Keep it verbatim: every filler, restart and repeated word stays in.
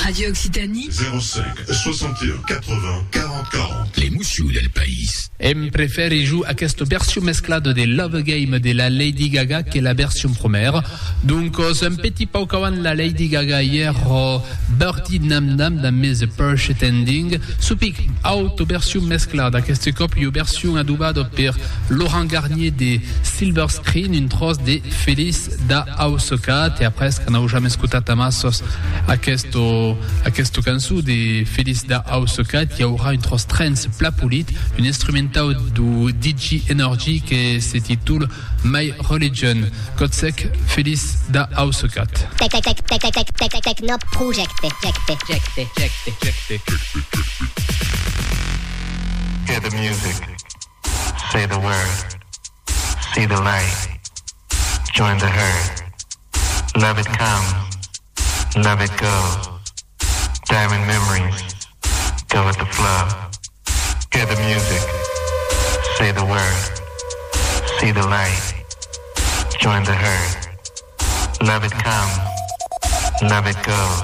Radio Occitanie zéro cinq soixante et un quatre-vingts quarante quarante. Les Moussus del País. Em preferi joue à questa version mesclada de Love Game de la Lady Gaga che la version première. Donc euh, un petit peu avant la Lady Gaga hier euh, Birdie Nam Nam da mes Porsche Tending supic auto version mesclada questa copia version adubado per Laurent Garnier de Silver Screen une trosse de Feliz da House Cat e après che non ho jamais ascoltato massos a questo a questo canzone de Feliz da House Cat il y aura une trosse trance plapulit une instrumental du D J Energy che si titula My Religion Kotsek Feliz da House Cat. Techno Project. Hear the music, say the word, see the light, join the herd. Love it comes, love it goes. Diamond memories, go with the flow. Hear the music, say the word, see the light, join the herd. Love it comes, love it goes.